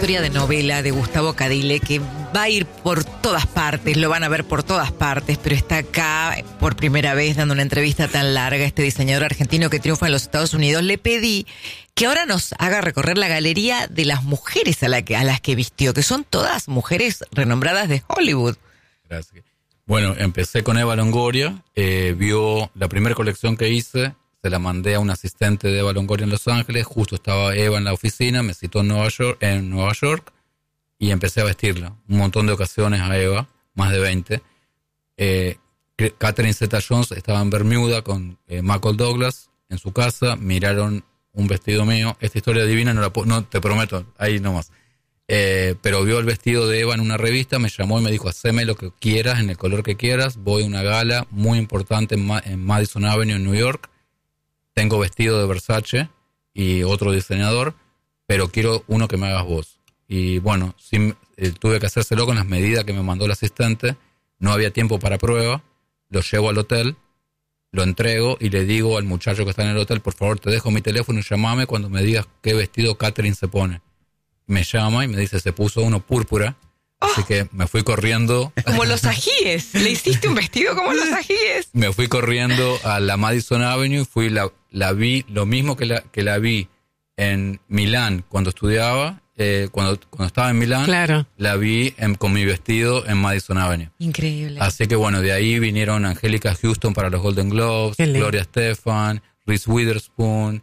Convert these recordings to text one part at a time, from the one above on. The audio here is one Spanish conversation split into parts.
historia de novela de Gustavo Cadile que va a ir por todas partes, lo van a ver por todas partes, pero está acá por primera vez dando una entrevista tan larga, este diseñador argentino que triunfa en los Estados Unidos. Le pedí que ahora nos haga recorrer la galería de las mujeres a las que vistió, que son todas mujeres renombradas de Hollywood. Gracias. Bueno, empecé con Eva Longoria, vio la primera colección que hice, se la mandé a un asistente de Eva Longoria en Los Ángeles, justo estaba Eva en la oficina, me citó en Nueva York, y empecé a vestirla. Un montón de ocasiones a Eva, más de 20. Catherine Zeta-Jones estaba en Bermuda con Michael Douglas en su casa, miraron un vestido mío. Esta historia divina no te prometo, ahí nomás. Pero vio el vestido de Eva en una revista, me llamó y me dijo, haceme lo que quieras, en el color que quieras, voy a una gala muy importante en Madison Avenue en New York, tengo vestido de Versace y otro diseñador, pero quiero uno que me hagas vos. Y bueno, tuve que hacérselo con las medidas que me mandó el asistente, no había tiempo para prueba, lo llevo al hotel, lo entrego y le digo al muchacho que está en el hotel, por favor te dejo mi teléfono y llamame cuando me digas qué vestido Catherine se pone. Me llama y me dice, se puso uno púrpura, así que me fui corriendo. Como los ajíes, le hiciste un vestido como los ajíes. Me fui corriendo a la Madison Avenue, la vi, lo mismo que la vi en Milán cuando estudiaba, cuando estaba en Milán, claro. La vi con mi vestido en Madison Avenue. Increíble. Así que bueno, de ahí vinieron Angélica Houston para los Golden Globes, Gloria Estefan, Reese Witherspoon,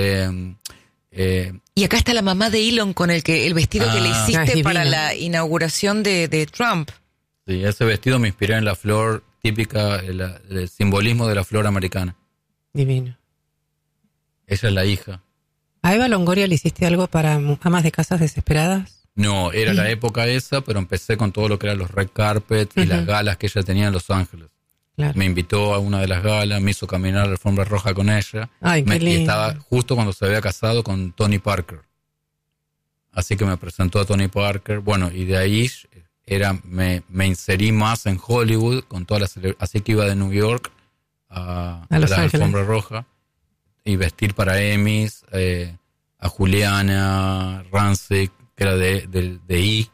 y acá está la mamá de Elon con el vestido que le hiciste para la inauguración de Trump. Sí, ese vestido me inspiré en la flor típica, el simbolismo de la flor americana. Divino. Ella es la hija. ¿A Eva Longoria le hiciste algo para amas de casas desesperadas? No, era la época esa, pero empecé con todo lo que eran los red carpet y las galas que ella tenía en Los Ángeles. Claro. Me invitó a una de las galas, me hizo caminar la alfombra roja con ella. Ay, qué lindo. Y estaba justo cuando se había casado con Tony Parker. Así que me presentó a Tony Parker. Bueno, y de ahí me inserí más en Hollywood, con todas así que iba de New York a la alfombra roja y vestir para Emmys, a Juliana Rancic, que era de E!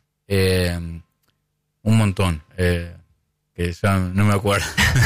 Un montón. Que ya no me acuerdo.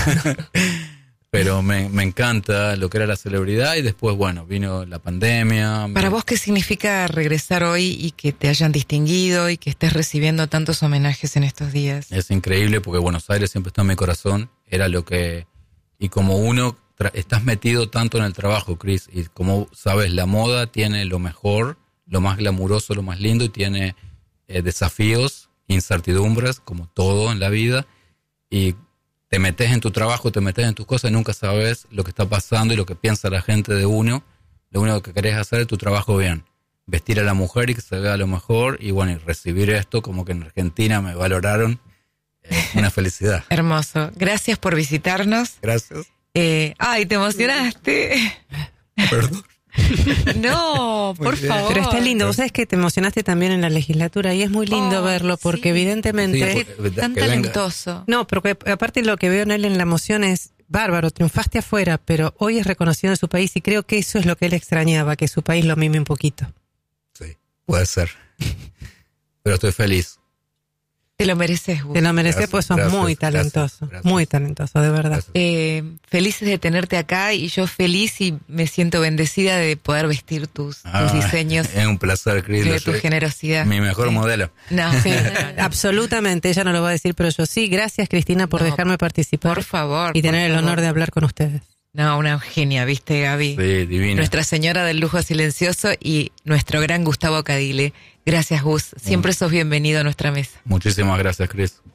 Pero me encanta lo que era la celebridad y después, bueno, vino la pandemia. ¿Para vos qué significa regresar hoy y que te hayan distinguido y que estés recibiendo tantos homenajes en estos días? Es increíble porque Buenos Aires siempre está en mi corazón. Era lo que... Y como uno... estás metido tanto en el trabajo, Chris, y como sabes, la moda tiene lo mejor, lo más glamuroso, lo más lindo, y tiene desafíos, incertidumbres, como todo en la vida. Y te metes en tu trabajo, te metes en tus cosas y nunca sabes lo que está pasando y lo que piensa la gente de uno. Lo único que querés hacer es tu trabajo bien. Vestir a la mujer y que se vea lo mejor. Y bueno, y recibir esto como que en Argentina me valoraron. Una felicidad. Hermoso. Gracias por visitarnos. Gracias. Ay, te emocionaste. Perdón. No, por favor. Pero está lindo. Vos sabés que te emocionaste también en la legislatura y es muy lindo verlo porque evidentemente... Sí, tan talentoso. No, porque aparte lo que veo en él en la emoción es bárbaro, triunfaste afuera, pero hoy es reconocido en su país y creo que eso es lo que él extrañaba, que su país lo mime un poquito. Sí, puede ser. Pero estoy feliz. Te lo mereces, Gus. Te lo mereces, pues sos muy talentoso, muy talentoso, de verdad. Felices de tenerte acá y yo feliz y me siento bendecida de poder vestir tus diseños. Es un placer, Cris. De tu generosidad. Mi mejor modelo. No, sí, absolutamente, ella no lo va a decir, pero yo sí. Gracias, Cristina, por dejarme participar. Por favor. Y tener el honor de hablar con ustedes. No, una genia, ¿viste, Gaby? Sí, divina. Nuestra señora del lujo silencioso y nuestro gran Gustavo Cadile. Gracias, Gus. Siempre sos bienvenido a nuestra mesa. Muchísimas gracias, Cris.